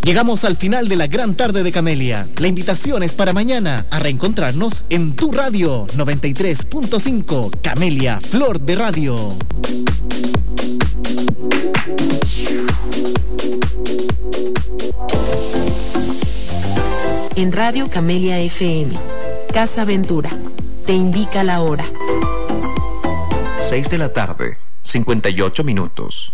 Llegamos al final de la gran tarde de Camelia. La invitación es para mañana a reencontrarnos en tu radio 93.5 Camelia, Flor de Radio. En Radio Camelia FM, Casa Ventura, te indica la hora. 6 de la tarde, 58 minutos.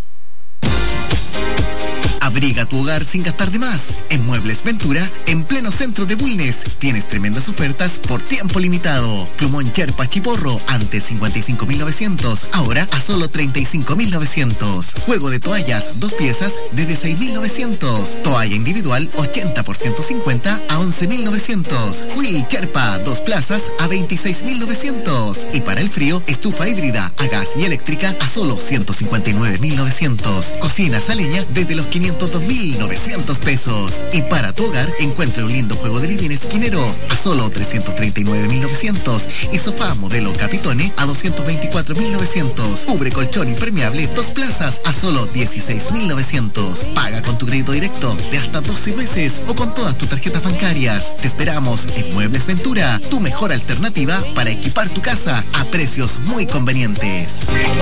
Abriga tu hogar sin gastar de más. En Muebles Ventura, en pleno centro de Bulnes, tienes tremendas ofertas por tiempo limitado. Plumón Cherpa Chiporro, antes 55.900, ahora a solo 35.900. Juego de toallas, 2 piezas, desde 6.900. Toalla individual, 80 por 150 a 11.900. Quill Cherpa, 2 plazas a 26.900. Y para el frío, estufa híbrida a gas y eléctrica a solo 159.900. Cocinas a leña desde los 502.900 pesos. Y para tu hogar, encuentra un lindo juego de living esquinero a solo 339.900 y sofá modelo Capitone a 224.900. Cubre colchón impermeable 2 plazas a solo 16.900. Paga con tu crédito directo de hasta 12 meses o con todas tus tarjetas bancarias. Te esperamos en Muebles Ventura, tu mejor alternativa para equipar tu casa a precios muy convenientes.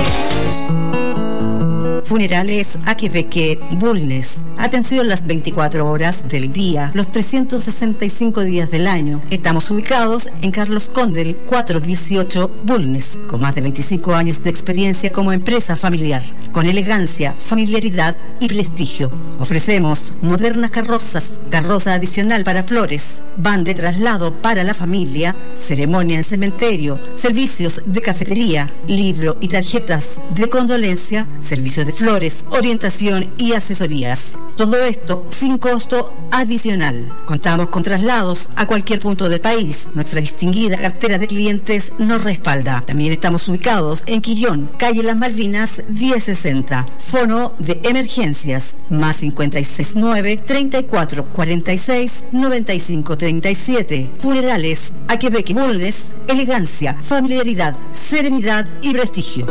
Funerales Aquipeque Bulnes. Atención las 24 horas del día, los 365 días del año. Estamos ubicados en Carlos Condel 418 Bulnes, con más de 25 años de experiencia como empresa familiar, con elegancia, familiaridad y prestigio. Ofrecemos modernas carrozas, carroza adicional para flores, van de traslado para la familia, ceremonia en cementerio, servicios de cafetería, libro y tarjetas de condolencia, servicio de flores, orientación y asesorías. Todo esto sin costo adicional. Contamos con traslados a cualquier punto del país. Nuestra distinguida cartera de clientes nos respalda. También estamos ubicados en Quillón, calle Las Malvinas 1060. Fono de emergencias más 569 34 46 95 37. Funerales Aquipeque Bulnes, elegancia, familiaridad, serenidad y prestigio.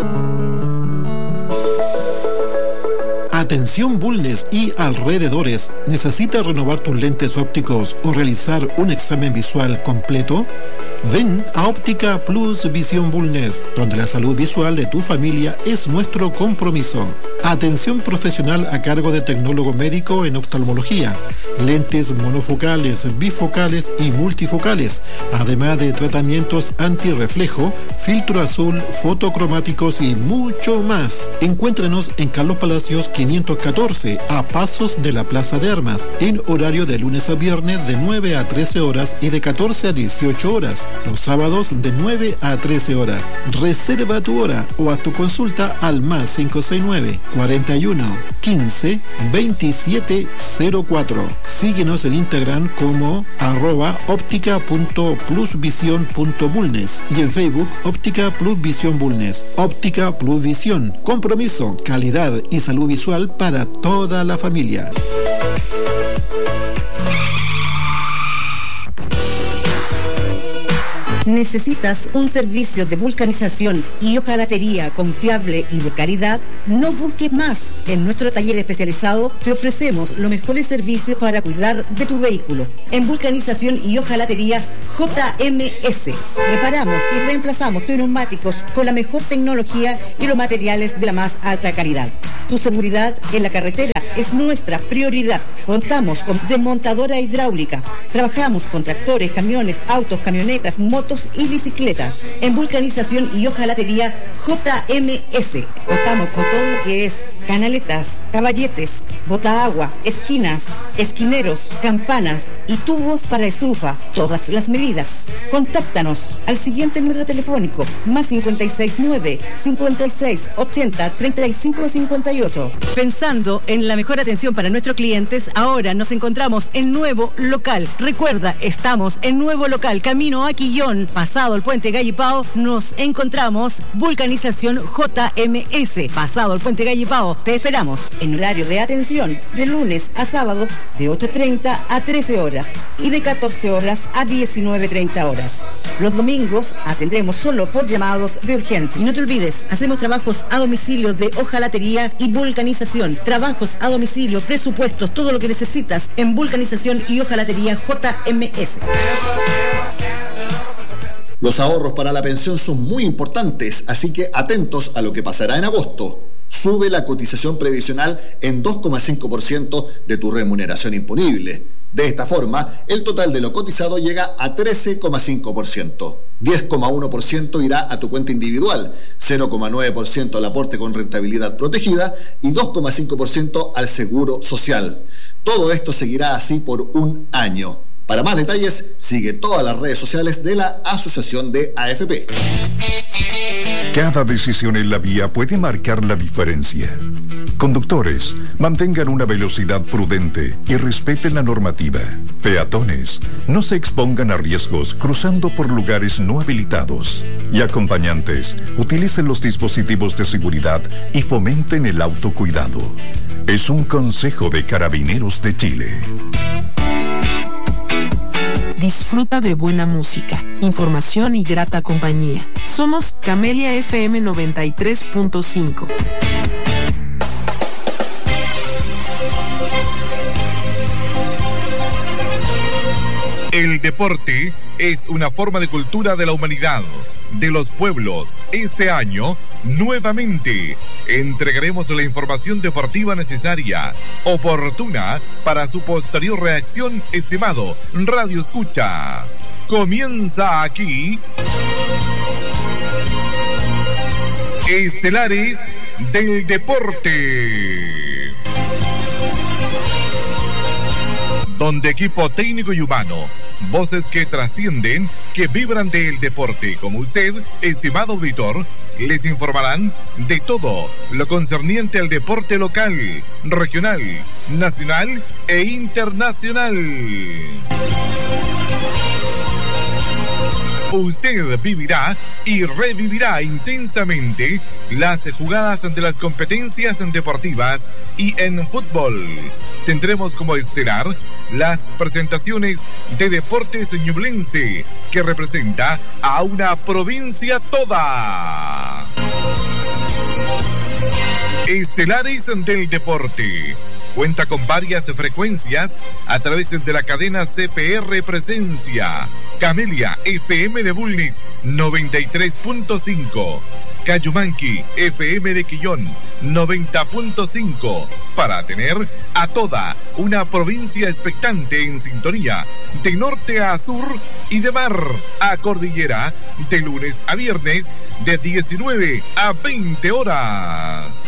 Atención Bulnes y alrededores. ¿Necesitas renovar tus lentes ópticos o realizar un examen visual completo? Ven a Óptica Plus Visión Bulnes, donde la salud visual de tu familia es nuestro compromiso. Atención profesional a cargo de tecnólogo médico en oftalmología, lentes monofocales, bifocales y multifocales, además de tratamientos antirreflejo, filtro azul, fotocromáticos y mucho más. Encuéntranos en Carlos Palacios 514, a pasos de la Plaza de Armas, en horario de lunes a viernes de 9 a 13 horas y de 14 a 18 horas. Los sábados de 9 a 13 horas. Reserva tu hora o haz tu consulta al más 569 41 15 27 04. Síguenos en Instagram como @optica.plusvision.bulnes y en Facebook Óptica Plus Visión Bulnes. Óptica Plus Visión. Compromiso, calidad y salud visual para toda la familia. ¿Necesitas un servicio de vulcanización y hojalatería confiable y de calidad? No busques más. En nuestro taller especializado te ofrecemos los mejores servicios para cuidar de tu vehículo. En vulcanización y hojalatería JMS. Reparamos y reemplazamos tus neumáticos con la mejor tecnología y los materiales de la más alta calidad. Tu seguridad en la carretera es nuestra prioridad. Contamos con desmontadora hidráulica. Trabajamos con tractores, camiones, autos, camionetas, motos y bicicletas. En vulcanización y hojalatería JMS. Contamos con todo lo que es canaletas, caballetes, botaagua, esquinas, esquineros, campanas y tubos para estufa. Todas las medidas. Contáctanos al siguiente número telefónico: más 569 56 80 35 58. Pensando en la mejor atención para nuestros clientes, ahora nos encontramos en nuevo local. Recuerda, estamos en nuevo local, camino a Quillón, pasado el puente Gallipao. Nos encontramos vulcanización JMS, pasado el puente Gallipao. Bilbao. Te esperamos en horario de atención de lunes a sábado de 8:30 a 13 horas y de 14 horas a 19:30 horas. Los domingos atendemos solo por llamados de urgencia. Y no te olvides, hacemos trabajos a domicilio de hojalatería y vulcanización. Trabajos a domicilio, presupuestos, todo lo que necesitas en vulcanización y hojalatería JMS. Los ahorros para la pensión son muy importantes, así que atentos a lo que pasará en agosto. Sube la cotización previsional en 2,5% de tu remuneración imponible. De esta forma, el total de lo cotizado llega a 13,5%. 10,1% irá a tu cuenta individual, 0,9% al aporte con rentabilidad protegida y 2,5% al seguro social. Todo esto seguirá así por un año. Para más detalles, sigue todas las redes sociales de la Asociación de AFP. Cada decisión en la vía puede marcar la diferencia. Conductores, mantengan una velocidad prudente y respeten la normativa. Peatones, no se expongan a riesgos cruzando por lugares no habilitados. Y acompañantes, utilicen los dispositivos de seguridad y fomenten el autocuidado. Es un consejo de Carabineros de Chile. Disfruta de buena música, información y grata compañía. Somos Camelia FM 93.5. El deporte es una forma de cultura de la humanidad, de los pueblos. Este año, nuevamente, entregaremos la información deportiva necesaria, oportuna para su posterior reacción, estimado Radio Escucha. Comienza aquí Estelares del Deporte, donde equipo técnico y humano, voces que trascienden, que vibran del deporte, como usted, estimado auditor, les informarán de todo lo concerniente al deporte local, regional, nacional e internacional. Usted vivirá y revivirá intensamente las jugadas de las competencias deportivas y en fútbol. Tendremos como estelar las presentaciones de Deportes Ñublense, que representa a una provincia toda. Estelares del Deporte. Cuenta con varias frecuencias a través de la cadena CPR Presencia, Camelia FM de Bulnes 93.5, Cayumanqui FM de Quillón 90.5, para tener a toda una provincia expectante en sintonía de norte a sur y de mar a cordillera, de lunes a viernes de 19 a 20 horas.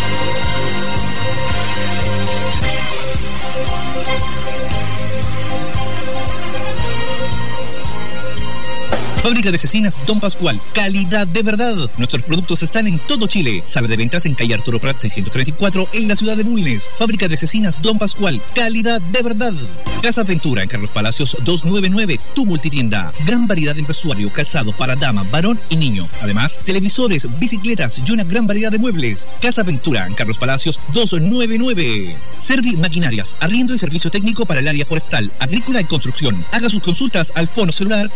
Fábrica de cecinas Don Pascual, calidad de verdad. Nuestros productos están en todo Chile. Sala de ventas en calle Arturo Prat 634 en la ciudad de Bulnes. Fábrica de cecinas Don Pascual, calidad de verdad. Casa Ventura en Carlos Palacios 299, tu multitienda. Gran variedad en vestuario, calzado para dama, varón y niño. Además, televisores, bicicletas y una gran variedad de muebles. Casa Ventura en Carlos Palacios 299. Servi Maquinarias, arriendo y servicio técnico para el área forestal, agrícola y construcción. Haga sus consultas al fono celular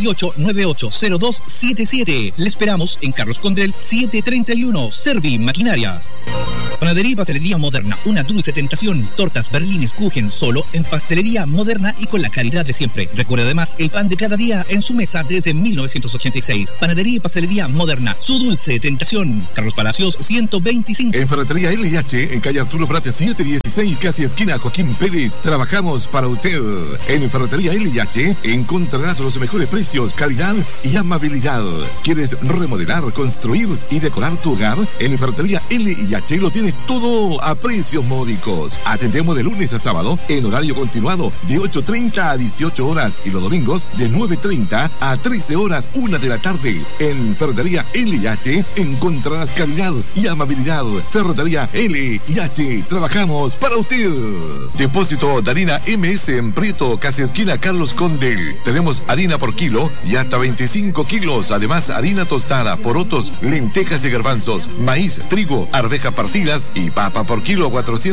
968-980277. Le esperamos en Carlos Condel 731. Servi Maquinarias. Panadería y Pastelería Moderna, una dulce tentación. Tortas, berlines, kuchen, solo en Pastelería Moderna y con la calidad de siempre. Recuerde además el pan de cada día en su mesa desde 1986. Panadería y Pastelería Moderna, su dulce tentación. Carlos Palacios 125. En Ferretería LH, en calle Arturo Prat 716, casi esquina Joaquín Pérez. Trabajamos para usted. En Ferretería LH encontrarás los mejores precios, calidad y amabilidad. ¿Quieres remodelar, construir y decorar tu hogar? En Ferretería LH lo tienes todo a precios módicos. Atendemos de lunes a sábado en horario continuado de 8:30 a 18 horas y los domingos de 9:30 a 13 horas, 1 de la tarde. En Ferretería LH encontrarás calidad y amabilidad. Ferretería LH, trabajamos para usted. Depósito de harina MS en Prieto, casi esquina Carlos Condel. Tenemos harina por kilo y hasta 25 kilos. Además, harina tostada, porotos, lentejas y garbanzos, maíz, trigo, arveja partidas bolsas y papa por kilo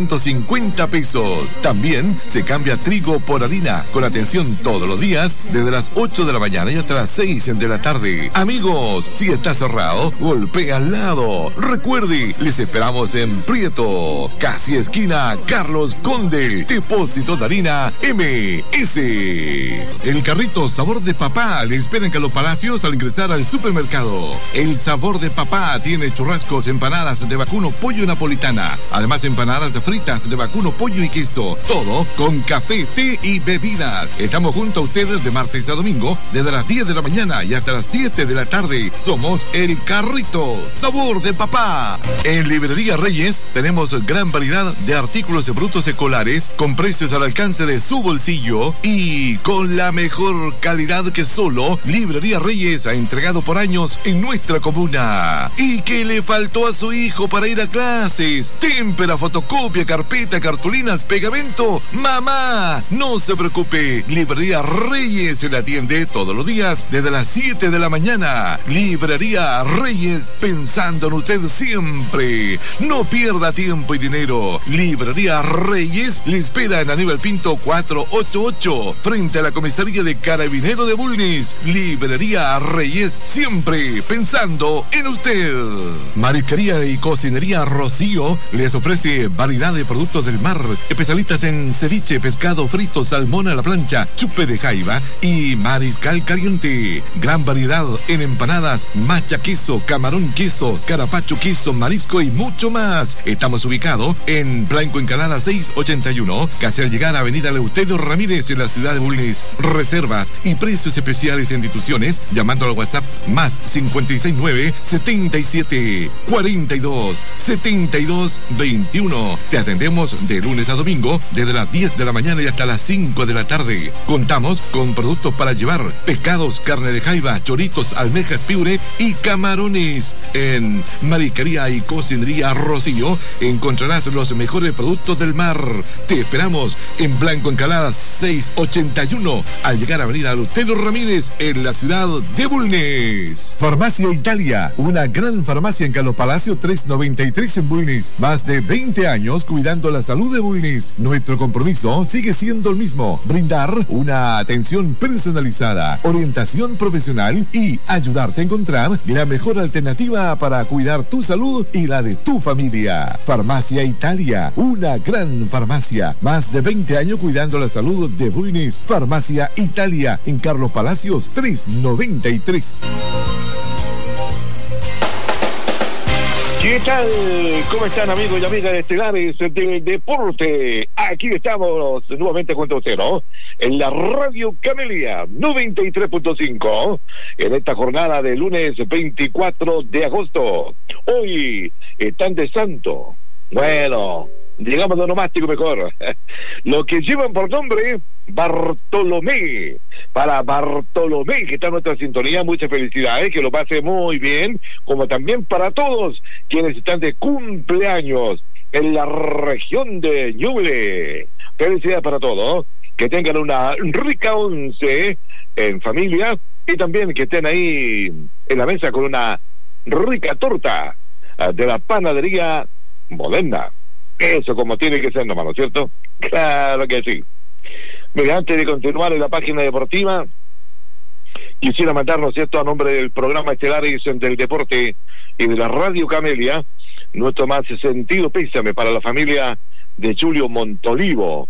450 pesos. También se cambia trigo por harina con atención todos los días desde las 8 de la mañana y hasta las 6 de la tarde. Amigos, si está cerrado, golpea al lado. Recuerde, les esperamos en Prieto, casi esquina Carlos Conde, depósito de harina MS. El carrito Sabor de Papá le espera en Carlos Palacios al ingresar al supermercado. El Sabor de Papá tiene churrascos, empanadas de vacuno, pollo y napolitana. Además, empanadas fritas de vacuno, pollo y queso. Todo con café, té y bebidas. Estamos junto a ustedes de martes a domingo, desde las 10 de la mañana y hasta las 7 de la tarde. Somos el carrito Sabor de Papá. En Librería Reyes tenemos gran variedad de artículos brutos escolares con precios al alcance de su bolsillo y con la mejor calidad que solo Librería Reyes ha entregado por años en nuestra comuna. ¿Y qué le faltó a su hijo para ir a clases? Témpera, fotocopia, carpeta, cartulinas, pegamento. Mamá, no se preocupe. Librería Reyes se le atiende todos los días desde las 7 de la mañana. Librería Reyes, pensando en usted siempre. No pierda tiempo y dinero. Librería Reyes le espera en Aníbal Pinto 488, frente a la comisaría de Carabinero de Bulnes. Librería Reyes, siempre pensando en usted. Marisquería y Cocinería Rocío les ofrece variedad de productos del mar, especialistas en ceviche, pescado frito, salmón a la plancha, chupe de jaiba y mariscal caliente. Gran variedad en empanadas, macha queso, camarón queso, carapacho queso, marisco y mucho más. Estamos ubicados en Blanco Encalada 681, casi al llegar a Avenida Eleuterio Ramírez en la ciudad de Bulnes. Reservas y precios especiales en instituciones llamando al WhatsApp más 569 77 42 72 21. Te atendemos de lunes a domingo desde las 10 de la mañana y hasta las 5 de la tarde. Contamos con productos para llevar, pescados, carne de jaiba, choritos, almejas, piure y camarones. En Marisquería y Cocinería Rocío encontrarás los mejores productos del mar. Te esperamos en Blanco Encalada 681 al llegar a Avenida Eleuterio Ramírez en la ciudad de Bulnes. Farmacia Italia, una gran farmacia en Carlos Palacio 393 en Bulnes. Más de 20 años cuidando la salud de Bulnes. Nuestro compromiso sigue siendo el mismo: brindar una atención personalizada, orientación profesional y ayudarte a encontrar la mejor alternativa para cuidar tu salud y la de tu familia. Farmacia Italia, una gran farmacia. Más de 20 años cuidando la salud de Bulnes. Farmacia Italia en Carlos Palacios 393. ¿Qué tal? ¿Cómo están, amigos y amigas estelares del deporte? Aquí estamos nuevamente junto a usted, ¿no? En la Radio Camelia 93.5 en esta jornada de lunes 24 de agosto. Hoy están de santo. Bueno, digamos lo nomástico mejor. Lo que llevan por nombre Bartolomé. Para Bartolomé, que está en nuestra sintonía, muchas felicidades, que lo pase muy bien, como también para todos quienes están de cumpleaños en la región de Ñuble. Felicidades para todos, que tengan una rica once en familia y también que estén ahí en la mesa con una rica torta de la panadería Moderna. Eso como tiene que ser, nomás, ¿no es cierto? Claro que sí. Mira, antes de continuar en la página deportiva, quisiera mandarnos esto a nombre del programa Estelares del Deporte y de la Radio Camelia, nuestro más sentido pésame para la familia de Julio Montolivo,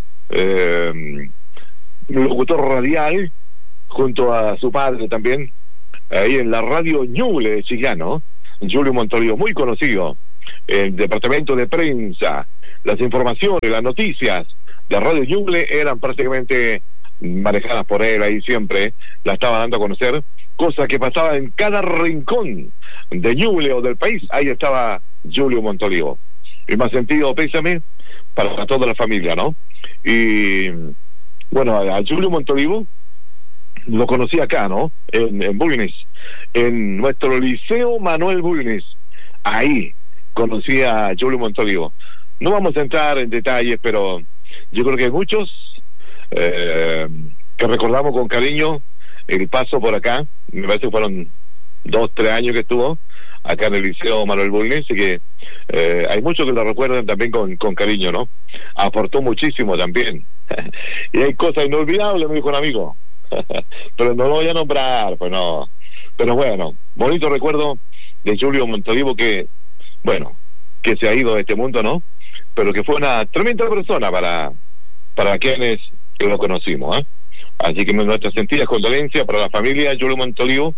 locutor radial, junto a su padre también, ahí en la Radio Ñuble de Chillano. Julio Montolivo, muy conocido, el departamento de prensa, las informaciones, las noticias. La Radio Ñuble eran prácticamente manejadas por él, ahí siempre la estaba dando a conocer, cosa que pasaba en cada rincón de Ñuble o del país, ahí estaba Julio Montolivo. Y más sentido pésame para toda la familia, ¿no? Y bueno, a Julio Montolivo lo conocí acá, ¿no? En Bulnes, en nuestro Liceo Manuel Bulnes, ahí conocí a Julio Montolivo. No vamos a entrar en detalles, pero yo creo que hay muchos que recordamos con cariño el paso por acá. Me parece que fueron 2-3 años que estuvo acá en el Liceo Manuel Bulnes, que hay muchos que lo recuerdan también con cariño, ¿no? Aportó muchísimo también. Y hay cosas inolvidables, me dijo un amigo. Pero no lo voy a nombrar, pues no. Pero bueno, bonito recuerdo de Julio Montolivo, que, bueno, que se ha ido de este mundo, ¿no? Pero que fue una tremenda persona para quienes lo conocimos, ¿eh? Así que nuestras sentidas condolencias para la familia Julio Montolivo,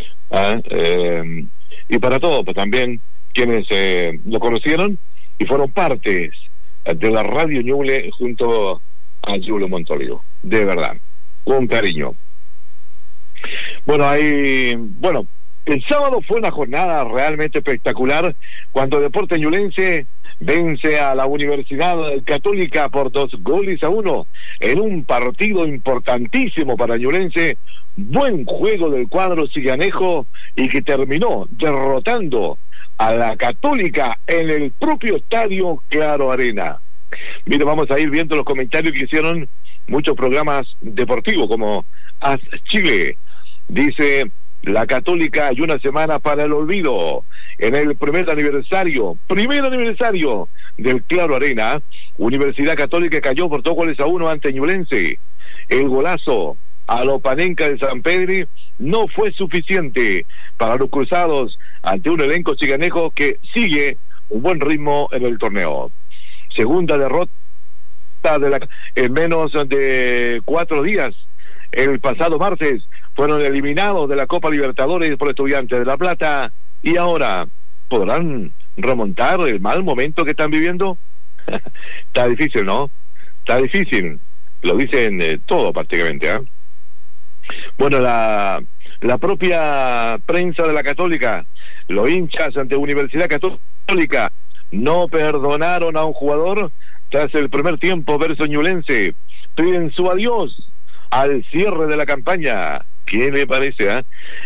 y para todos, pues también quienes lo conocieron y fueron partes de la Radio Ñuble junto a Julio Montolivo, de verdad, con cariño. Bueno, el sábado fue una jornada realmente espectacular cuando Deportes Ñublense vence a la Universidad Católica por 2-1 en un partido importantísimo para Ñublense. Buen juego del cuadro ciganejo y que terminó derrotando a la Católica en el propio estadio Claro Arena. Mire, vamos a ir viendo los comentarios que hicieron muchos programas deportivos como As Chile. Dice: la Católica hay una semana para el olvido. En el primer aniversario del Claro Arena, Universidad Católica cayó por 2-1 ante Ñublense. El golazo a los Panenka de San Pedro no fue suficiente para los cruzados ante un elenco chiganejo que sigue un buen ritmo en el torneo. Segunda derrota en menos de 4 días. El pasado martes fueron eliminados de la Copa Libertadores por Estudiantes de La Plata, y ahora ¿podrán remontar el mal momento que están viviendo? Está difícil, ¿no? Está difícil, lo dicen todo prácticamente, ¿eh? Bueno, la propia prensa de la Católica, los hinchas ante Universidad Católica no perdonaron a un jugador tras el primer tiempo versus Ñublense. Piden su adiós al cierre de la campaña. ¿Qué le parece?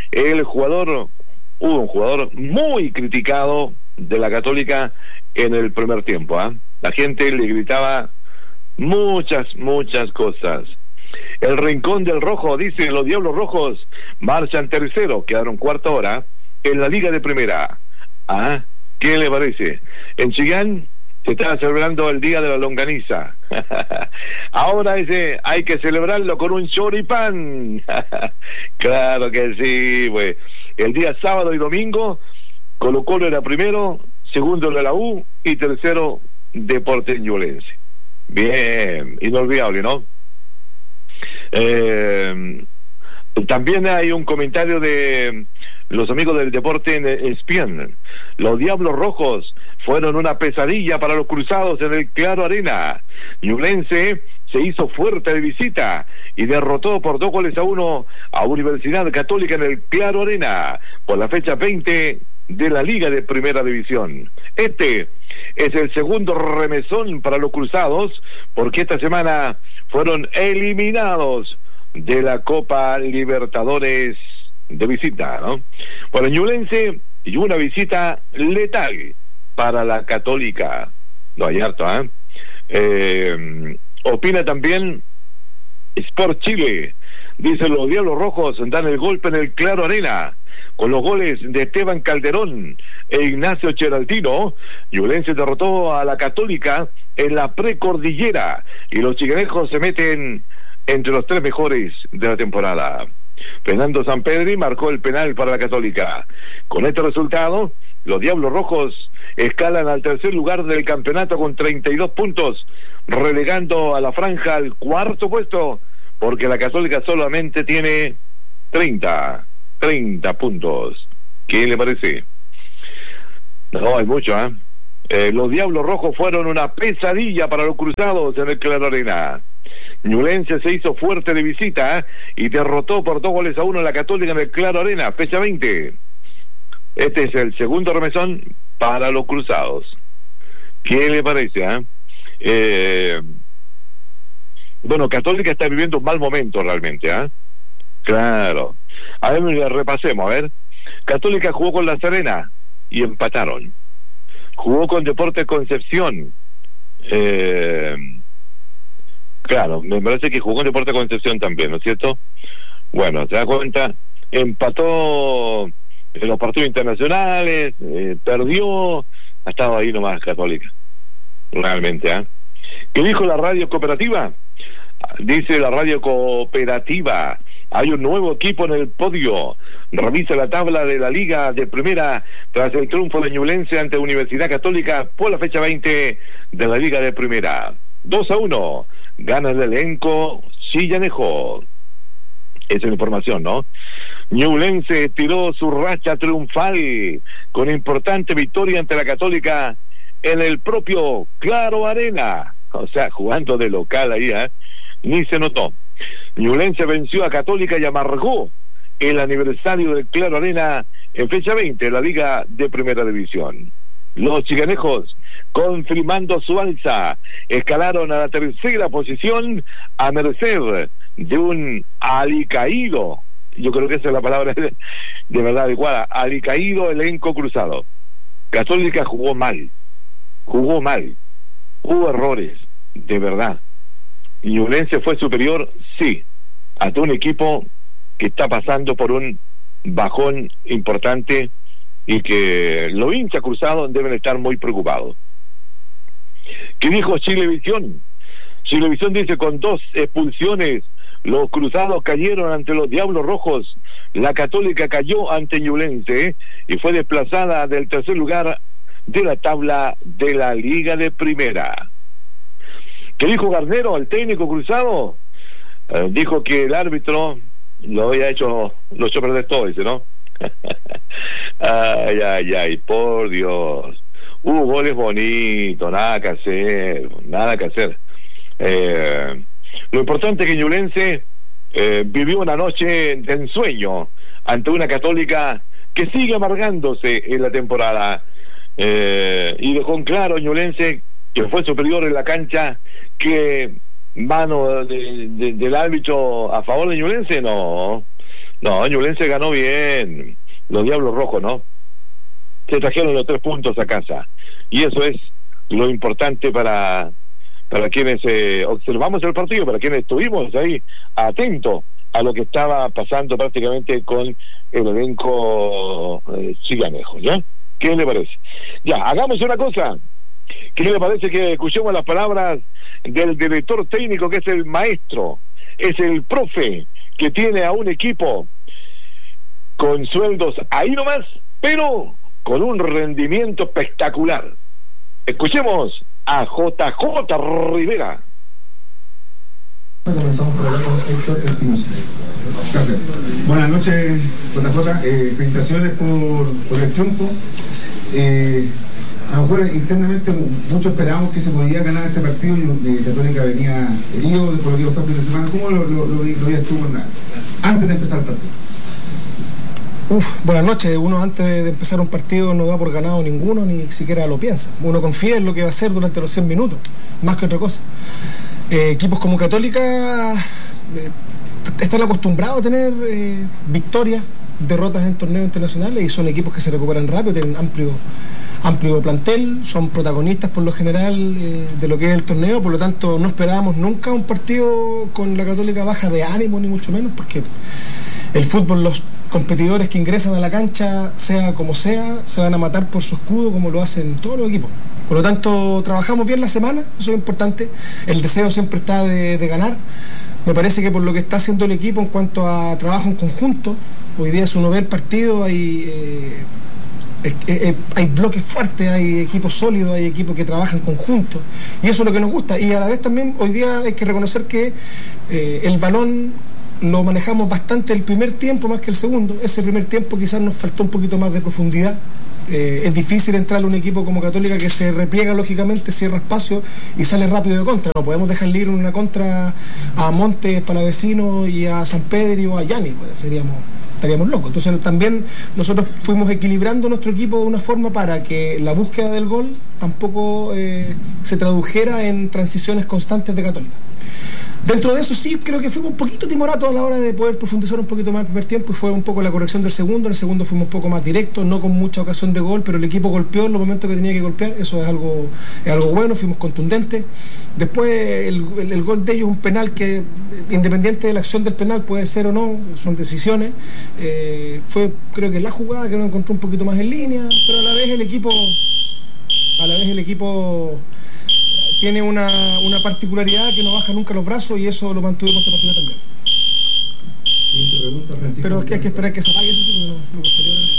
Hubo un jugador muy criticado de la Católica en el primer tiempo. La gente le gritaba muchas cosas. El Rincón del Rojo dice: los Diablos Rojos marchan tercero, quedaron cuarta hora en la Liga de Primera. ¿Qué le parece? En Chillán se está celebrando el Día de la Longaniza. Ahora hay que celebrarlo con un choripán. Claro que sí, pues. El día sábado y domingo, Colo-Colo era primero, segundo era la U y tercero Deportes Ñublense. Bien, inolvidable, ¿no? También hay un comentario de los amigos del deporte en ESPN. Los Diablos Rojos fueron una pesadilla para los cruzados en el Claro Arena. Ñublense se hizo fuerte de visita y derrotó por 2-1 a Universidad Católica en el Claro Arena por la fecha 20 de la Liga de Primera División. Este es el segundo remesón para los cruzados, porque esta semana fueron eliminados de la Copa Libertadores de visita, ¿no? Bueno, Ñublense y una visita letal para la Católica. No hay harto, opina también Sport Chile. Dice: los Diablos Rojos dan el golpe en el Claro Arena con los goles de Esteban Calderón e Ignacio Cheraldino. Ñublense derrotó a la Católica en la precordillera y los chiganejos se meten entre los 3 mejores de la temporada. Fernando Sampedri marcó el penal para la Católica. Con este resultado, los Diablos Rojos escalan al tercer lugar del campeonato con 32 puntos, relegando a la franja al cuarto puesto, porque la Católica solamente tiene 30 puntos. ¿Qué le parece? No, hay mucho, los Diablos Rojos fueron una pesadilla para los cruzados en el Claro Arena. Ñublense se hizo fuerte de visita y derrotó por 2-1 a la Católica en el Claro Arena, fecha 20. Este es el segundo remesón para los cruzados. ¿Qué le parece? Bueno, Católica está viviendo un mal momento realmente, Claro. A ver, repasemos, a ver. Católica jugó con La Serena y empataron. Jugó con Deportes Concepción. Claro, me parece que jugó con Deportes Concepción también, ¿no es cierto? Bueno, se da cuenta, empató en los partidos internacionales, perdió, ha estado ahí nomás Católica, realmente. ¿Qué dijo la radio cooperativa? Dice la radio cooperativa: hay un nuevo equipo en el podio. Revisa la tabla de la Liga de Primera tras el triunfo de Ñublense ante Universidad Católica por la fecha 20 de la Liga de Primera. 2-1, gana el elenco Chillanejo. Esa es la información, ¿no? Ñublense tiró su racha triunfal con importante victoria ante la Católica en el propio Claro Arena. O sea, jugando de local ahí, ni se notó. Ñublense venció a Católica y amargó el aniversario del Claro Arena en fecha 20 de la Liga de Primera División. Los chiganejos, confirmando su alza, escalaron a la tercera posición a merced de un alicaído, yo creo que esa es la palabra de verdad adecuada, alicaído elenco cruzado. Católica jugó mal, hubo errores, de verdad. Ñublense fue superior, sí, ante un equipo que está pasando por un bajón importante y que los hinchas cruzados deben estar muy preocupados. ¿Qué dijo Chilevisión? Chilevisión dice: con 2 expulsiones, los cruzados cayeron ante los Diablos Rojos. La Católica cayó ante Ñublense y fue desplazada del tercer lugar de la tabla de la Liga de Primera. ¿Qué dijo Garnero, el técnico cruzado? Dijo que el árbitro lo echó perder todo, dice, ¿no? ay, por Dios. Hubo goles bonitos, nada que hacer. Lo importante es que Ñublense vivió una noche de ensueño ante una Católica que sigue amargándose en la temporada, y dejó en claro Ñublense que fue superior en la cancha, que mano del árbitro a favor de Ñublense, no, Ñublense ganó bien. Los Diablos Rojos, ¿no? Se trajeron los 3 puntos a casa, y eso es lo importante para quienes observamos el partido, para quienes estuvimos ahí atentos a lo que estaba pasando prácticamente con el elenco chiganejo, ¿ya? ¿Qué le parece? Ya, hagamos una cosa. ¿Qué le parece que escuchemos las palabras del director técnico, que es el maestro, es el profe, que tiene a un equipo con sueldos ahí nomás, pero con un rendimiento espectacular? Escuchemos a JJ Rivera. Comenzamos por hablar con Héctor Espinosa. Gracias. Buenas noches, JJ. Felicitaciones por el triunfo. A lo mejor internamente muchos esperábamos que se podía ganar este partido, y Católica venía herido por lo que pasó el fin de semana. ¿Cómo lo veías tú antes de empezar el partido? Buenas noches. Uno antes de empezar un partido no da por ganado ninguno, ni siquiera lo piensa. Uno confía en lo que va a hacer durante los 100 minutos, más que otra cosa. Equipos como Católica están acostumbrados a tener victorias, derrotas en torneos internacionales, y son equipos que se recuperan rápido, tienen amplio plantel, son protagonistas por lo general de lo que es el torneo. Por lo tanto, no esperábamos nunca un partido con la Católica baja de ánimo, ni mucho menos, porque el fútbol, los competidores que ingresan a la cancha, sea como sea, se van a matar por su escudo, como lo hacen todos los equipos. Por lo tanto, trabajamos bien la semana, eso es importante. El deseo siempre está de ganar. Me parece que por lo que está haciendo el equipo en cuanto a trabajo en conjunto, hoy día, si uno ve el partido, hay bloques fuertes, hay equipos sólidos, hay equipos que trabajan en conjunto, y eso es lo que nos gusta. Y a la vez también hoy día hay que reconocer que el balón lo manejamos bastante el primer tiempo más que el segundo. Ese primer tiempo quizás nos faltó un poquito más de profundidad. Es difícil entrar a un equipo como Católica, que se repliega lógicamente, cierra espacio y sale rápido de contra. No podemos dejarle ir una contra a Montes, Palavecino y a San Pedro o a Yanni, pues estaríamos locos. Entonces también nosotros fuimos equilibrando nuestro equipo de una forma para que la búsqueda del gol tampoco se tradujera en transiciones constantes de Católica. Dentro de eso sí, creo que fuimos un poquito timoratos a la hora de poder profundizar un poquito más el primer tiempo, y fue un poco la corrección del segundo. En el segundo fuimos un poco más directos, no con mucha ocasión de gol, pero el equipo golpeó en los momentos que tenía que golpear, eso es algo bueno, fuimos contundentes. Después el gol de ellos, un penal que, independiente de la acción del penal, puede ser o no, son decisiones. Fue, creo que la jugada que nos encontró un poquito más en línea, pero a la vez el equipo tiene una particularidad que no baja nunca los brazos, y eso lo mantuvimos esta partida también. Pregunta, Francisco, pero es que hay que esperar que se apague eso, sí, no costaría ahora.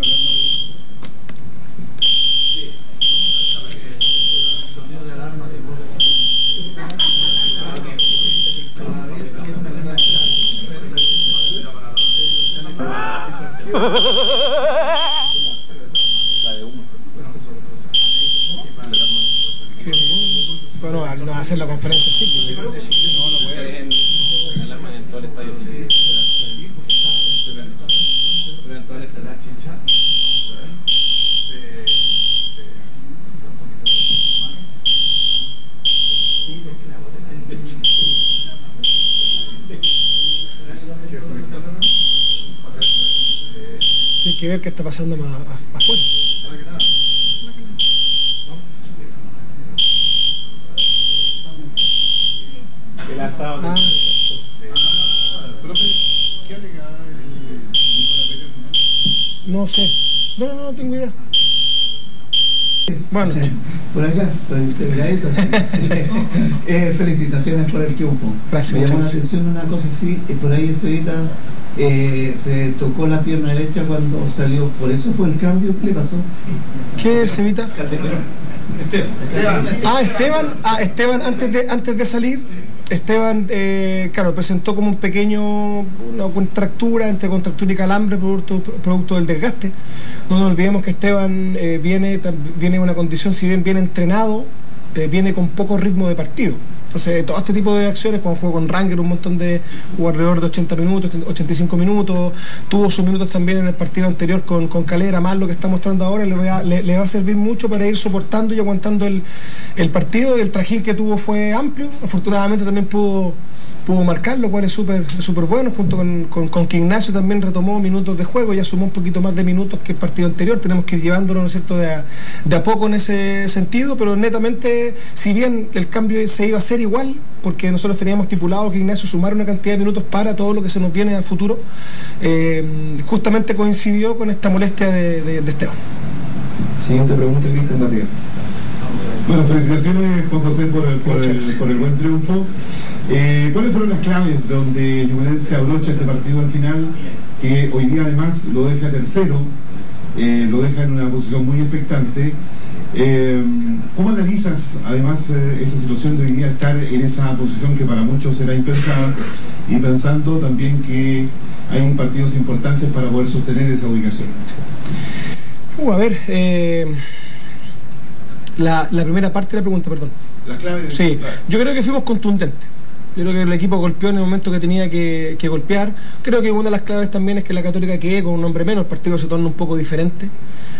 Bueno, al no hacer la conferencia sí. No puede en el alarma en todo el estadio sí. Pero en toda la chicha. Hay que ver qué está pasando más afuera. El asado. ¿Qué alegaba Nicolás Pérez al final? No sé. No tengo idea. Bueno, por acá, terminadito. Felicitaciones por el triunfo. Gracias. Me llamó la atención una cosa así, por ahí Cevita se tocó la pierna derecha cuando salió, por eso fue el cambio. ¿Qué le pasó? ¿Qué, Cevita? Esteban antes de salir. Esteban, claro, presentó como una contractura entre contractura y calambre producto del desgaste. No nos olvidemos que Esteban viene de una condición, si bien bien entrenado, viene con poco ritmo de partido. Entonces, todo este tipo de acciones, como juego con Ranger, un montón de jugó alrededor de 80 minutos, 85 minutos, tuvo sus minutos también en el partido anterior con Calera, más lo que está mostrando ahora, le va a servir mucho para ir soportando y aguantando el partido. Y el trajín que tuvo fue amplio, afortunadamente también pudo marcar, lo cual es súper bueno, junto con que Ignacio también retomó minutos de juego, ya sumó un poquito más de minutos que el partido anterior. Tenemos que ir llevándolo, ¿no es cierto?, de a poco en ese sentido, pero netamente, si bien el cambio se iba a hacer igual, porque nosotros teníamos estipulado que Ignacio sumara una cantidad de minutos para todo lo que se nos viene a futuro, justamente coincidió con esta molestia de Esteban. Siguiente pregunta, Cristian García. Bueno, felicitaciones, Juan José, por el buen triunfo. ¿Cuáles fueron las claves donde Ñublense abrocha este partido al final, que hoy día además lo deja tercero, lo deja en una posición muy expectante? ¿Cómo analizas además esa situación de hoy día, estar en esa posición que para muchos será impensada, y pensando también que hay partidos importantes para poder sostener esa ubicación? La primera parte de la pregunta, perdón. La clave sí, yo creo que fuimos contundentes. Yo creo que el equipo golpeó en el momento que tenía que golpear. Creo que una de las claves también es que la Católica quede con un hombre menos, el partido se torna un poco diferente.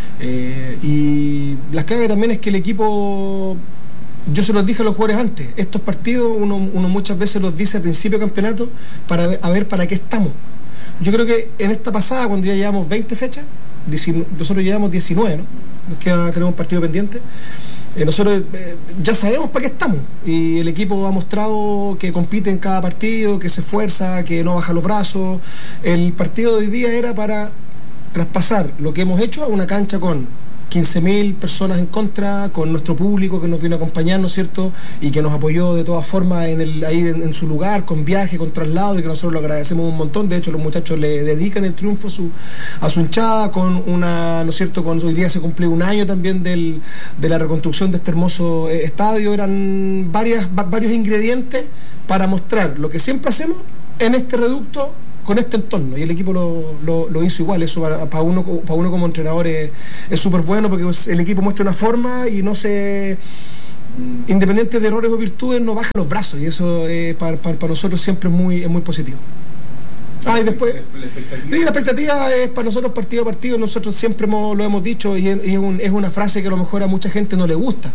Y la clave también es que el equipo, yo se los dije a los jugadores antes, estos partidos uno muchas veces los dice al principio del campeonato para ver para qué estamos. Yo creo que en esta pasada, cuando ya llevamos 20 fechas, nosotros llevamos 19, ¿no? Tenemos un partido pendiente. Nosotros ya sabemos para qué estamos, y el equipo ha mostrado que compite en cada partido, que se esfuerza, que no baja los brazos. El partido de hoy día era para traspasar lo que hemos hecho a una cancha con 15.000 personas en contra, con nuestro público que nos vino a acompañar, ¿no es cierto?, y que nos apoyó de todas formas ahí en su lugar, con viaje, con traslado, y que nosotros lo agradecemos un montón. De hecho, los muchachos le dedican el triunfo a su hinchada, con una, ¿no es cierto?, con hoy día se cumple un año también de la reconstrucción de este hermoso estadio. Eran varios ingredientes para mostrar lo que siempre hacemos en este reducto, con este entorno, y el equipo lo hizo igual. Eso para uno como entrenador es súper bueno, porque el equipo muestra una forma y independiente de errores o virtudes, no baja los brazos, y eso para nosotros siempre es muy positivo. Y después, la expectativa es para nosotros partido a partido. Nosotros siempre lo hemos dicho y es una frase que a lo mejor a mucha gente no le gusta,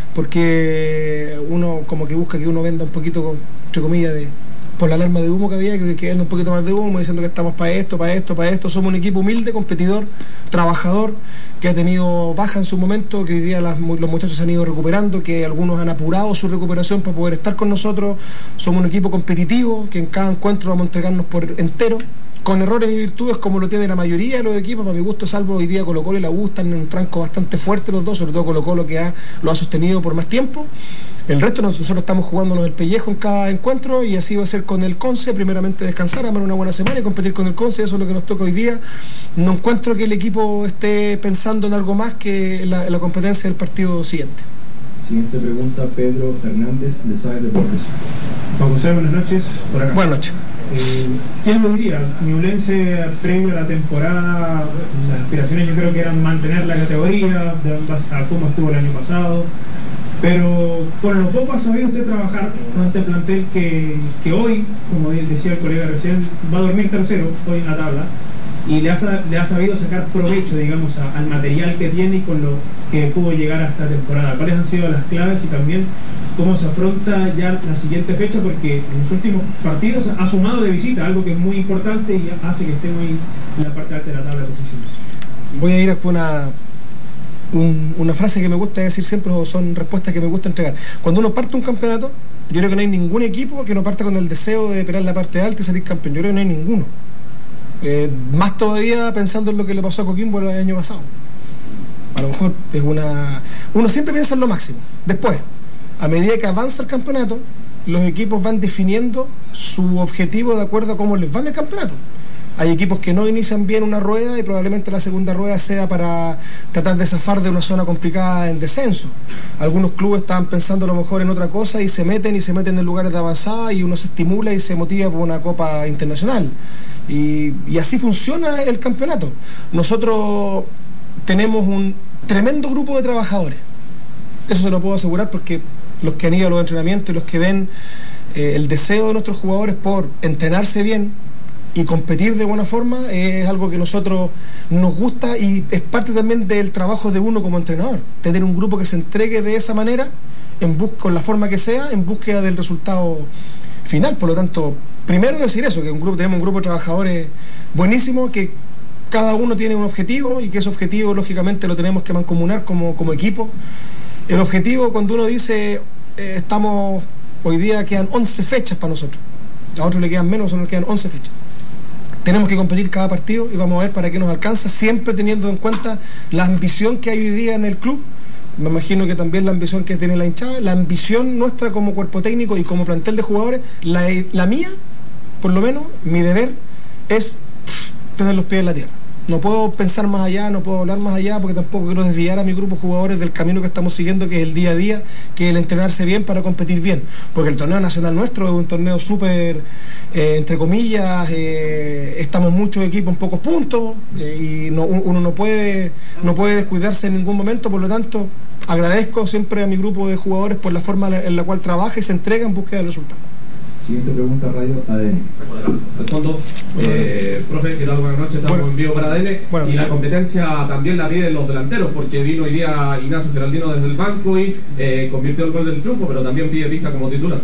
porque uno como que busca que uno venda un poquito, entre comillas, por la alarma de humo que había, que venda un poquito más de humo, diciendo que estamos para esto. Somos un equipo humilde, competidor, trabajador, que ha tenido baja en su momento, que hoy día los muchachos se han ido recuperando, que algunos han apurado su recuperación para poder estar con nosotros. Somos un equipo competitivo, que en cada encuentro vamos a entregarnos por entero, con errores y virtudes como lo tiene la mayoría de los equipos, para mi gusto, salvo hoy día Colo-Colo y la U, están en un tranco bastante fuerte los dos, sobre todo Colo-Colo, que lo ha sostenido por más tiempo. El resto nosotros estamos jugándonos el pellejo en cada encuentro, y así va a ser con el Conce. Primeramente descansar, armar una buena semana y competir con el Conce. Eso es lo que nos toca hoy día. No encuentro que el equipo esté pensando en algo más que la competencia del partido siguiente. Siguiente pregunta, Pedro Fernández, de Saber Deportes. Juan José, buenas noches. Por acá. Buenas noches. ¿Quién lo diría? Ñublense, previo a la temporada, las aspiraciones yo creo que eran mantener la categoría, a cómo estuvo el año pasado, pero con lo poco ha sabido usted trabajar con este plantel que hoy, como decía el colega recién, va a dormir tercero hoy en la tabla, y le ha sabido sacar provecho, digamos, al material que tiene y con lo que pudo llegar a esta temporada. ¿Cuáles han sido las claves y también cómo se afronta ya la siguiente fecha? Porque en los últimos partidos ha sumado de visita, algo que es muy importante y hace que esté muy en la parte alta de la tabla de posiciones. Voy a ir con una frase que me gusta decir siempre, o son respuestas que me gusta entregar. Cuando uno parte un campeonato, yo creo que no hay ningún equipo que no parta con el deseo de pelear la parte alta y salir campeón. Yo creo que no hay ninguno. Más todavía pensando en lo que le pasó a Coquimbo el año pasado. A lo mejor es uno siempre piensa en lo máximo. Después, a medida que avanza el campeonato, los equipos van definiendo su objetivo de acuerdo a cómo les va en el campeonato. Hay equipos que no inician bien una rueda y probablemente la segunda rueda sea para tratar de zafar de una zona complicada en descenso. Algunos clubes estaban pensando a lo mejor en otra cosa y se meten en lugares de avanzada, y uno se estimula y se motiva por una copa internacional. Y así funciona el campeonato. Nosotros tenemos un tremendo grupo de trabajadores. Eso se lo puedo asegurar, porque los que han ido a los entrenamientos y los que ven el deseo de nuestros jugadores por entrenarse bien y competir de buena forma es algo que a nosotros nos gusta, y es parte también del trabajo de uno como entrenador, tener un grupo que se entregue de esa manera, con la forma que sea, en búsqueda del resultado final. Por lo tanto, primero decir eso, que tenemos un grupo de trabajadores buenísimo, que cada uno tiene un objetivo, y que ese objetivo lógicamente lo tenemos que mancomunar como equipo. El objetivo, cuando uno dice hoy día quedan 11 fechas para nosotros, a otros le quedan menos, a nosotros nos quedan 11 fechas. Tenemos que competir cada partido y vamos a ver para qué nos alcanza, siempre teniendo en cuenta la ambición que hay hoy día en el club. Me imagino que también la ambición que tiene la hinchada, la ambición nuestra como cuerpo técnico y como plantel de jugadores, la mía, por lo menos, mi deber es tener los pies en la tierra. No puedo pensar más allá, no puedo hablar más allá, porque tampoco quiero desviar a mi grupo de jugadores del camino que estamos siguiendo, que es el día a día, que es el entrenarse bien para competir bien. Porque el torneo nacional nuestro es un torneo súper, entre comillas, estamos muchos equipos en pocos puntos, y uno no puede descuidarse en ningún momento. Por lo tanto, agradezco siempre a mi grupo de jugadores por la forma en la cual trabaja y se entrega en búsqueda del resultado. Siguiente pregunta, Radio ADN. Respondo. Profe, ¿qué tal? Buenas noches, estamos en vivo para ADN. Y la competencia también la piden los delanteros, porque vino hoy día Ignacio Geraldino desde el banco y convirtió el gol del triunfo, pero también pide pista como titular.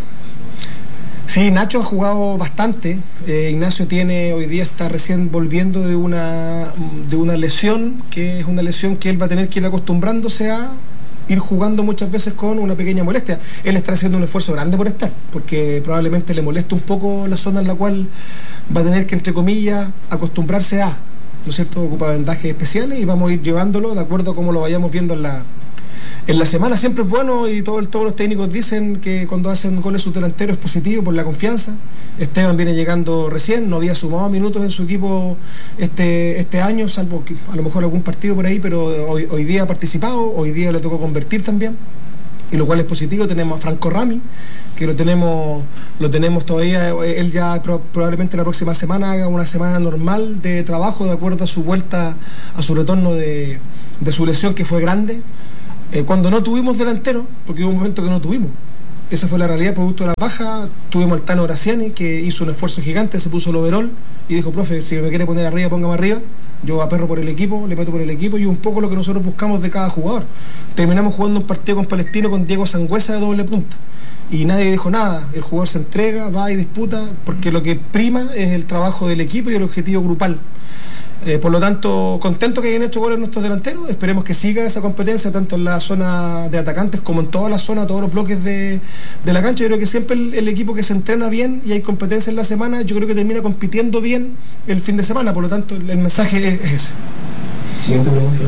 Sí, Nacho ha jugado bastante. Ignacio hoy día está recién volviendo de una lesión, que es una lesión que él va a tener que ir acostumbrándose a ir jugando muchas veces con una pequeña molestia. Él está haciendo un esfuerzo grande por estar, porque probablemente le molesta un poco la zona en la cual va a tener que, entre comillas, acostumbrarse a, ¿no es cierto?, ocupa vendajes especiales, y vamos a ir llevándolo de acuerdo a cómo lo vayamos viendo en la semana. Siempre es bueno, y todos los técnicos dicen que cuando hacen goles sus delanteros es positivo por la confianza. Esteban viene llegando recién, no había sumado minutos en su equipo este año, salvo que a lo mejor algún partido por ahí, pero hoy día ha participado, hoy día le tocó convertir también, y lo cual es positivo. Tenemos a Franco Rami, que lo tenemos todavía. Él ya probablemente la próxima semana haga una semana normal de trabajo, de acuerdo a su vuelta, a su retorno de su lesión, que fue grande. Cuando no tuvimos delantero, porque hubo un momento que no tuvimos, esa fue la realidad, producto de las bajas. Tuvimos al Tano Graciani, que hizo un esfuerzo gigante, se puso el overall y dijo, profe, si me quiere poner arriba, póngame arriba. Yo aperro por el equipo, le meto por el equipo, y un poco lo que nosotros buscamos de cada jugador. Terminamos jugando un partido con Palestino con Diego Sangüesa de doble punta. Y nadie dijo nada, el jugador se entrega, va y disputa, porque lo que prima es el trabajo del equipo y el objetivo grupal. Por lo tanto, contento que hayan hecho goles nuestros delanteros. Esperemos que siga esa competencia tanto en la zona de atacantes como en toda la zona, todos los bloques de la cancha. Yo creo que siempre el equipo que se entrena bien y hay competencia en la semana, yo creo que termina compitiendo bien el fin de semana. Por lo tanto, el mensaje es ese. Siguiente pregunta.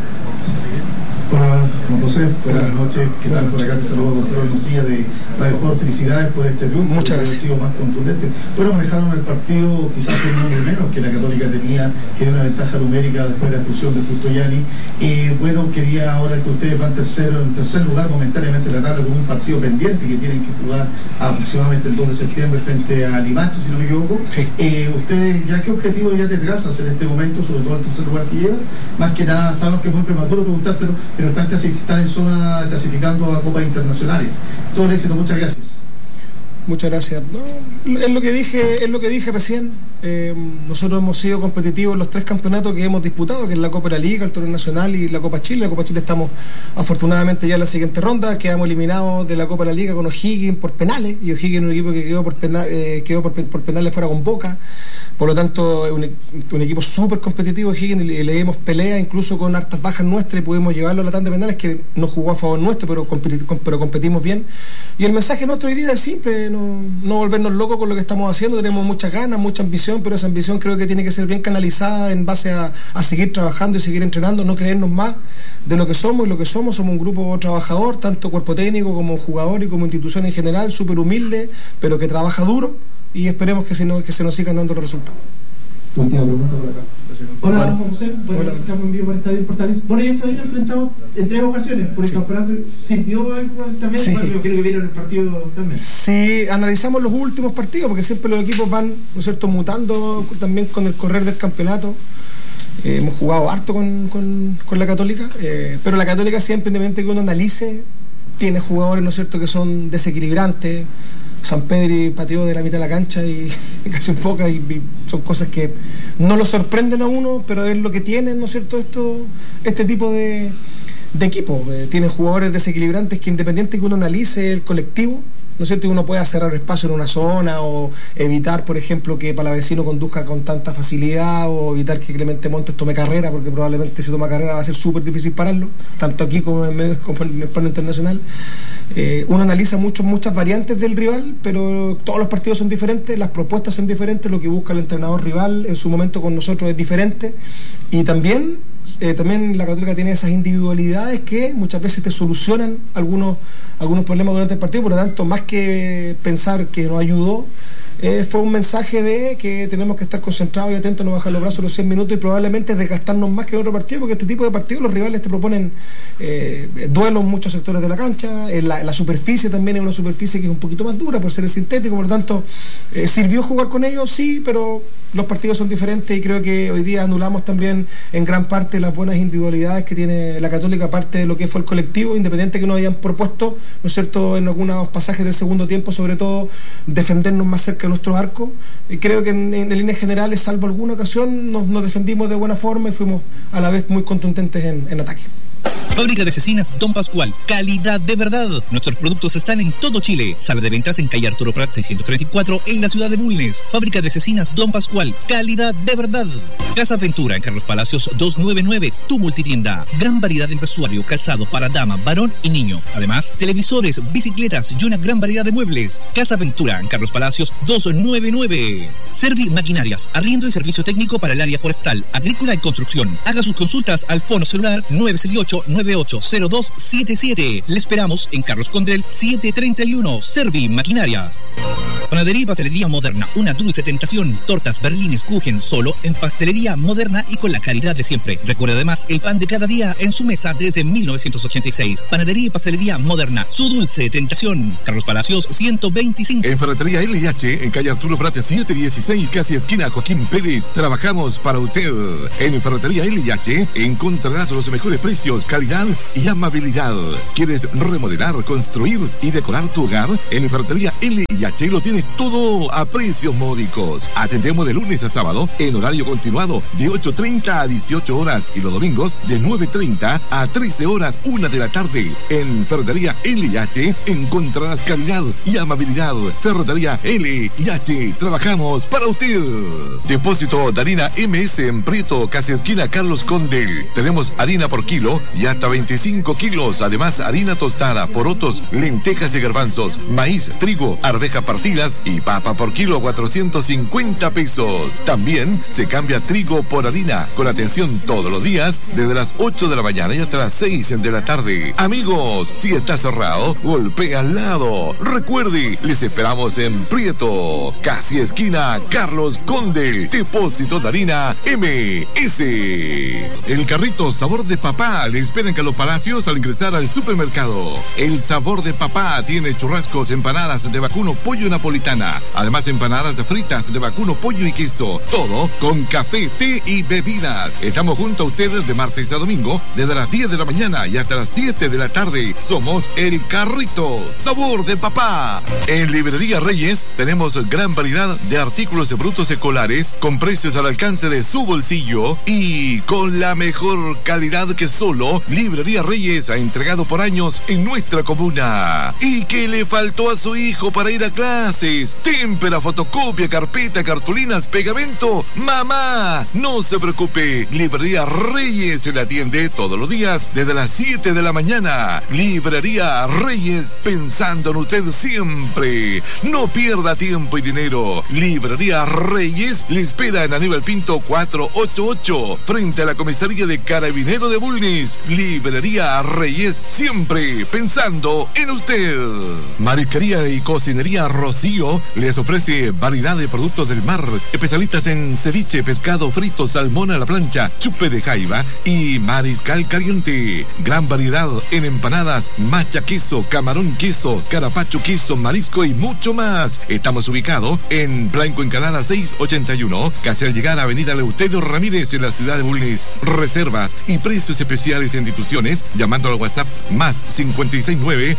Hola, Juan José, buenas noches. ¿Qué tal? Por acá te saludo a Gonzalo Lucía de Radio Sport. Felicidades por este triunfo. Muchas gracias. Ha sido más contundente. Bueno, manejaron el partido quizás con un hombre menos que la Católica tenía, que dio una ventaja numérica después de la expulsión de Justo Gianni. Bueno, quería ahora que ustedes van en tercer lugar momentáneamente en la tabla con un partido pendiente que tienen que jugar aproximadamente el 2 de septiembre frente a Limache, si no me equivoco. Sí. ¿Ustedes ya qué objetivo ya te trazas en este momento, sobre todo el tercer lugar que llegas? Más que nada, sabemos que es muy prematuro preguntártelo, pero están en zona clasificando a copas internacionales. Todo el éxito, muchas gracias. Muchas gracias. No, es lo que dije recién. Nosotros hemos sido competitivos en los 3 campeonatos que hemos disputado, que es la Copa de la Liga, el Torneo Nacional y la Copa Chile. La Copa Chile estamos afortunadamente ya en la siguiente ronda. Quedamos eliminados de la Copa de la Liga con O'Higgins por penales, y O'Higgins es un equipo que quedó por penales fuera con Boca. Por lo tanto, es un equipo súper competitivo. O'Higgins, y le dimos pelea incluso con hartas bajas nuestras y pudimos llevarlo a la tanda de penales, que no jugó a favor nuestro, pero competimos bien. Y el mensaje nuestro hoy día es simple: no volvernos locos con lo que estamos haciendo. Tenemos muchas ganas, mucha ambición, pero esa ambición creo que tiene que ser bien canalizada en base a seguir trabajando y seguir entrenando, no creernos más de lo que somos. Y lo que somos un grupo trabajador, tanto cuerpo técnico como jugador y como institución en general, súper humilde, pero que trabaja duro, y esperemos que se nos sigan dando los resultados. Última pregunta por acá. Hola, Juan José. Bueno, estamos en vivo para Estadio Portales. Bueno, ya se habían enfrentado en 3 ocasiones por el campeonato. ¿Sirvió algo también? Sí. Bueno, yo creo que vieron el partido también. Sí, analizamos los últimos partidos, porque siempre los equipos van, ¿no es cierto?, mutando también con el correr del campeonato. Hemos jugado harto con la Católica, pero la Católica siempre, independientemente que uno analice, tiene jugadores, ¿no es cierto?, que son desequilibrantes. San Pedri pateó de la mitad de la cancha y casi un poco, y son cosas que no lo sorprenden a uno, pero es lo que tienen, ¿no es cierto?, este tipo de equipo. Tienen jugadores desequilibrantes que, independiente que uno analice el colectivo, ¿no es cierto?, y uno puede cerrar espacio en una zona o evitar, por ejemplo, que Palavecino conduzca con tanta facilidad, o evitar que Clemente Montes tome carrera, porque probablemente si toma carrera va a ser súper difícil pararlo, tanto aquí como en el plano internacional. Uno analiza muchas variantes del rival, pero todos los partidos son diferentes, las propuestas son diferentes, lo que busca el entrenador rival en su momento con nosotros es diferente, y también la Católica tiene esas individualidades que muchas veces te solucionan algunos problemas durante el partido. Por lo tanto, más que pensar que nos ayudó, fue un mensaje de que tenemos que estar concentrados y atentos, no bajar los brazos los 100 minutos y probablemente desgastarnos más que en otro partido, porque este tipo de partidos los rivales te proponen duelos en muchos sectores de la cancha. La superficie también es una superficie que es un poquito más dura por ser el sintético. Por lo tanto, ¿sirvió jugar con ellos? Sí, pero los partidos son diferentes, y creo que hoy día anulamos también en gran parte las buenas individualidades que tiene la Católica, aparte de lo que fue el colectivo, independiente que nos hayan propuesto, ¿no es cierto?, en algunos pasajes del segundo tiempo, sobre todo defendernos más cerca de nuestros arcos. Creo que en líneas generales, salvo alguna ocasión, nos defendimos de buena forma y fuimos a la vez muy contundentes en ataque. Fábrica de Cecinas Don Pascual, calidad de verdad. Nuestros productos están en todo Chile. Sala de ventas en calle Arturo Prat 634 en la ciudad de Bulnes. Fábrica de Cecinas Don Pascual, calidad de verdad. Casa Ventura en Carlos Palacios 299, tu multitienda. Gran variedad en vestuario, calzado para dama, varón y niño. Además, televisores, bicicletas y una gran variedad de muebles. Casa Ventura en Carlos Palacios 299. Servi Maquinarias, arriendo y servicio técnico para el área forestal, agrícola y construcción. Haga sus consultas al fono celular 968-980277. Le esperamos en Carlos Condrel 731. Servi Maquinarias. Panadería y Pastelería Moderna, una dulce tentación. Tortas, berlines, kuchen, solo en Pastelería Moderna y con la calidad de siempre. Recuerde además el pan de cada día en su mesa desde 1986. Panadería y Pastelería Moderna, su dulce tentación. Carlos Palacios, 125. En Ferretería LH, en calle Arturo Prat 716, casi esquina Joaquín Pérez, trabajamos para usted. En Ferretería LH encontrarás los mejores precios, calidad y amabilidad. ¿Quieres remodelar, construir y decorar tu hogar? En Ferretería LH lo tienes todo a precios módicos. Atendemos de lunes a sábado en horario continuado de 8:30 a 18 horas y los domingos de 9:30 a 13 horas 1 de la tarde. En Ferretería LH encontrarás calidad y amabilidad. Ferretería LH, trabajamos para usted. Depósito de harina MS en Prieto, casi esquina Carlos Condel. Tenemos harina por kilo y hasta 25 kilos. Además, harina tostada, porotos, lentejas y garbanzos, maíz, trigo, arveja partidas y papa por kilo, 450 pesos. También se cambia trigo por harina, con atención todos los días, desde las 8 de la mañana y hasta las 6 de la tarde. Amigos, si está cerrado, golpea al lado. Recuerde, les esperamos en Prieto, casi esquina Carlos Condel. Depósito de harina MS. El carrito Sabor de Papá le espera en Carlos Palacios al ingresar al supermercado. El Sabor de Papá tiene churrascos, empanadas de vacuno, pollo y napolitana. Además, empanadas fritas de vacuno, pollo y queso. Todo con café, té y bebidas. Estamos junto a ustedes de martes a domingo, desde las 10 de la mañana y hasta las 7 de la tarde. Somos el carrito Sabor de Papá. En Librería Reyes tenemos gran variedad de artículos de brutos escolares con precios al alcance de su bolsillo y con la mejor calidad que solo Librería Reyes ha entregado por años en nuestra comuna. ¿Y qué le faltó a su hijo para ir a clases? Témpera, fotocopia, carpeta, cartulinas, pegamento. Mamá, no se preocupe. Librería Reyes se le atiende todos los días desde las 7 de la mañana. Librería Reyes, pensando en usted siempre. No pierda tiempo y dinero. Librería Reyes le espera en Aníbal Pinto 488, frente a la comisaría de Carabinero de Bulnes. Librería Reyes, siempre pensando en usted. Marisquería y Cocinería Rocío les ofrece variedad de productos del mar, especialistas en ceviche, pescado frito, salmón a la plancha, chupe de jaiba y mariscal caliente. Gran variedad en empanadas, macha queso, camarón queso, carapacho queso, marisco y mucho más. Estamos ubicados en Blanco Encalada 681, casi al llegar a Avenida Eleuterio Ramírez en la ciudad de Bulnes. Reservas y precios especiales en instituciones llamando al WhatsApp más 569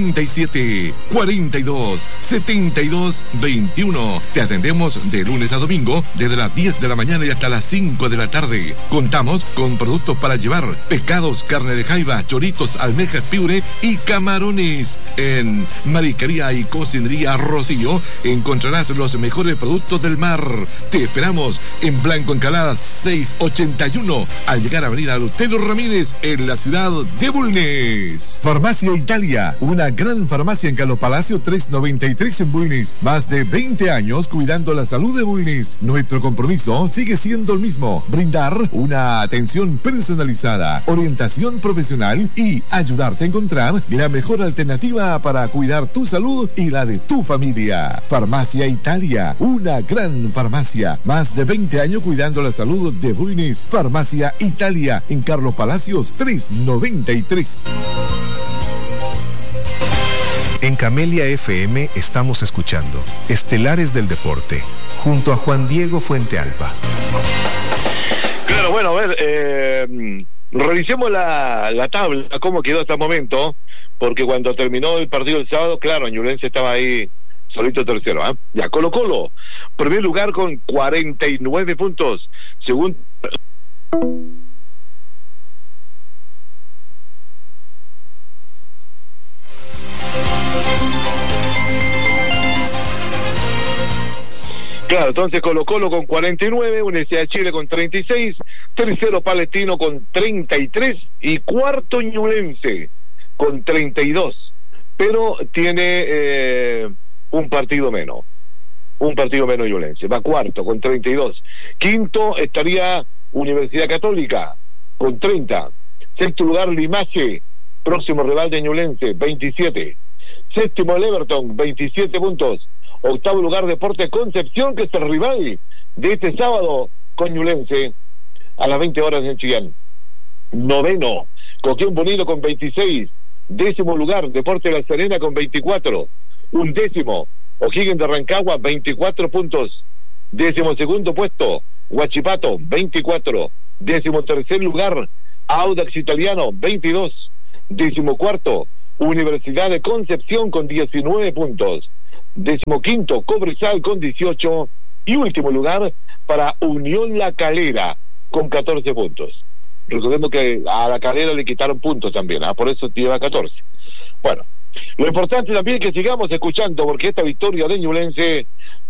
77 42 72 21. Te atendemos de lunes a domingo desde las 10 de la mañana y hasta las 5 de la tarde. Contamos con productos para llevar: pescados, carne de jaiba, choritos, almejas, piure y camarones. En Marisquería y Cocinería Rocío encontrarás los mejores productos del mar. Te esperamos en Blanco Encalada 681 al llegar a Avenida Eleuterio Ramírez en la ciudad de Bulnes. Farmacia Italia, una gran farmacia en Carlos Palacio 393 en Bulnes. Más de 20 años cuidando la salud de Bulnes. Nuestro compromiso sigue siendo el mismo: brindar una atención personalizada, orientación profesional y ayudarte a encontrar la mejor alternativa para cuidar tu salud y la de tu familia. Farmacia Italia, una gran farmacia. Más de 20 años cuidando la salud de Bulnes. Farmacia Italia en Carlos Palacios 393. En Camelia FM estamos escuchando Estelares del Deporte, junto a Juan Diego Fuentealba. Claro, bueno, a ver, revisemos la tabla, cómo quedó hasta el momento, porque cuando terminó el partido el sábado, claro, Ñublense estaba ahí solito tercero, ¿eh? Ya, Colo-Colo, primer lugar con 49 puntos, segundo... Claro, entonces Colo-Colo con 49, Universidad de Chile con 36, tercero Palestino con 33 y cuarto Ñublense con 32, pero tiene un partido menos Ñublense, va cuarto con 32, quinto estaría Universidad Católica con 30, sexto lugar Limache, próximo rival de Ñublense, 27, séptimo el Everton, 27 puntos, Octavo lugar, Deportes Concepción, que es el rival de este sábado con Ñublense a las 20 horas en Chillán. Noveno, Coquimbo Unido con 26. Décimo lugar, Deportes La Serena con 24. Undécimo, O'Higgins de Rancagua, 24 puntos. Décimo segundo puesto, Huachipato, 24. Décimo tercer lugar, Audax Italiano, 22. Décimo cuarto, Universidad de Concepción con 19 puntos. Décimo quinto, Cobresal con 18. Y último lugar para Unión La Calera con 14 puntos. Recordemos que a La Calera le quitaron puntos también, por eso lleva 14. Bueno, lo importante también es que sigamos escuchando, porque esta victoria de Ñublense